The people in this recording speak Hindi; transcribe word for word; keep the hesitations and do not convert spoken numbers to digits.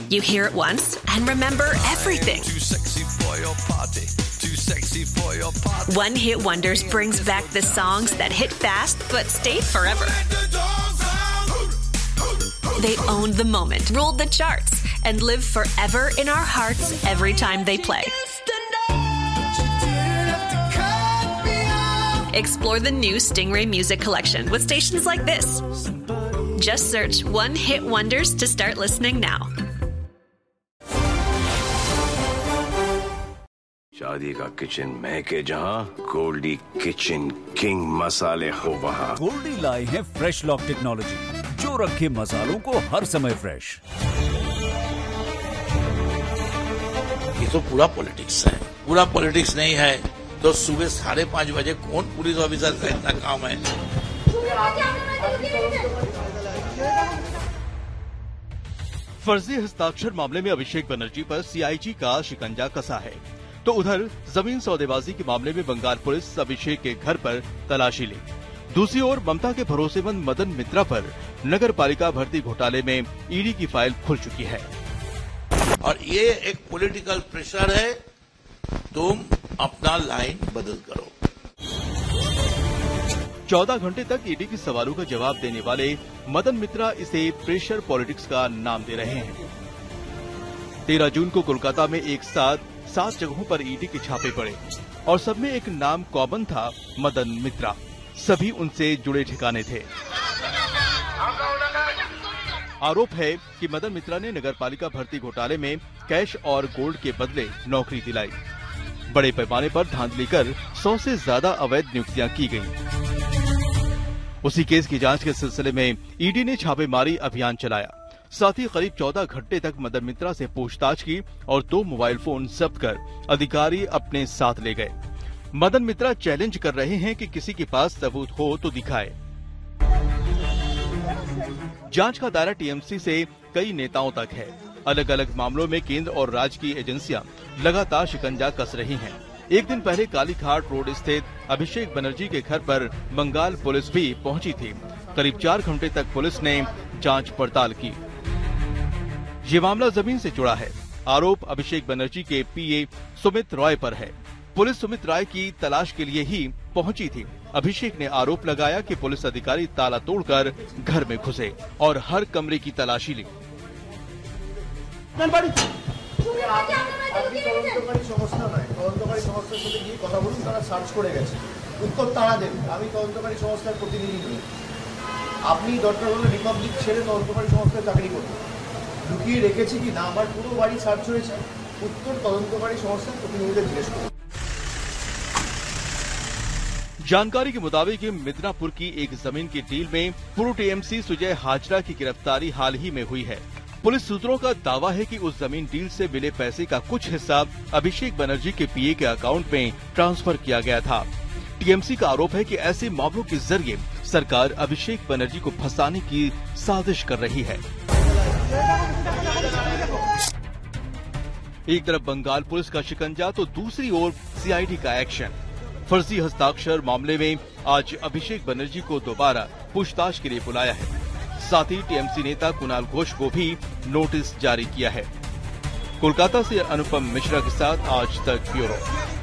You hear it once and remember everything. Too sexy for your party. Too sexy for your party. One Hit Wonders brings back the songs that hit fast but stayed forever. They owned the moment, ruled the charts, and live forever in our hearts every time they play. Explore the new Stingray Music Collection with stations like this. Just search One Hit Wonders to start listening now. शादी का किचन महके जहां, गोल्डी किचन किंग मसाले हो वहां। गोल्डी लाए हैं फ्रेश लॉक टेक्नोलॉजी, जो रखे मसालों को हर समय फ्रेश। ये तो पूरा पॉलिटिक्स है। पूरा पॉलिटिक्स नहीं है तो सुबह साढ़े पाँच बजे कौन पुलिस ऑफिसर का इतना काम है? फर्जी हस्ताक्षर मामले में अभिषेक बनर्जी पर सीआईजी का शिकंजा कसा है, तो उधर जमीन सौदेबाजी के मामले में बंगाल पुलिस अभिषेक के घर पर तलाशी ली। दूसरी ओर ममता के भरोसेमंद मदन मित्रा पर नगर पालिका भर्ती घोटाले में ईडी की फाइल खुल चुकी है। और ये एक पॉलिटिकल प्रेशर है, तुम अपना लाइन बदल करो। चौदह घंटे तक ईडी के सवालों का जवाब देने वाले मदन मित्रा इसे प्रेशर पॉलिटिक्स का नाम दे रहे हैं। तेरह जून को कोलकाता में एक साथ सात जगहों पर ईडी के छापे पड़े और सब में एक नाम कॉमन था, मदन मित्रा। सभी उनसे जुड़े ठिकाने थे। आरोप है कि मदन मित्रा ने नगरपालिका भर्ती घोटाले में कैश और गोल्ड के बदले नौकरी दिलाई। बड़े पैमाने पर धांधली कर सौ से ज्यादा अवैध नियुक्तियां की गईं। उसी केस की जांच के सिलसिले में ईडी ने छापेमारी अभियान चलाया। साथ ही करीब चौदह घंटे तक मदन मित्रा से पूछताछ की और दो मोबाइल फोन जब्त कर अधिकारी अपने साथ ले गए। मदन मित्रा चैलेंज कर रहे हैं कि किसी के पास सबूत हो तो दिखाए। जांच का दायरा टीएमसी से कई नेताओं तक है। अलग अलग मामलों में केंद्र और राज्य की एजेंसियां लगातार शिकंजा कस रही हैं। एक दिन पहले कालीघाट रोड स्थित अभिषेक बनर्जी के घर पर बंगाल पुलिस भी पहुंची थी। करीब चार घंटे तक पुलिस ने जांच पड़ताल की। ये मामला जमीन से जुड़ा है। आरोप अभिषेक बनर्जी के पीए सुमित रॉय पर है। पुलिस सुमित रॉय की तलाश के लिए ही पहुंची थी। अभिषेक ने आरोप लगाया कि पुलिस अधिकारी ताला तोड़कर घर में घुसे और हर कमरे की तलाशी ली। আপনি দরকার হলে রিপাবলিক ছেড়ে তদন্তকারী সংস্থায় চাকরি করতে লুকিয়ে রেখেছি কি না আমার পুরো বাড়ি সার্চ হয়েছে, উত্তর তদন্তকারী সংস্থার প্রতিনিধিদের জিজ্ঞেস করুন। जानकारी के मुताबिक मिदनापुर की एक जमीन की डील में पूर्व टीएमसी सुजय हाजरा की गिरफ्तारी हाल ही में हुई है। पुलिस सूत्रों का दावा है कि उस जमीन डील से मिले पैसे का कुछ हिस्सा अभिषेक बनर्जी के पीए के अकाउंट में ट्रांसफर किया गया था। टीएमसी का आरोप है कि ऐसे मामलों के जरिए सरकार अभिषेक बनर्जी को फंसाने की साजिश कर रही है। एक तरफ बंगाल पुलिस का शिकंजा तो दूसरी ओर सीआईडी का एक्शन। फर्जी हस्ताक्षर मामले में आज अभिषेक बनर्जी को दोबारा पूछताछ के लिए बुलाया है। साथ ही टीएमसी नेता कुणाल घोष को भी नोटिस जारी किया है। कोलकाता से अनुपम मिश्रा के साथ आज तक ब्यूरो।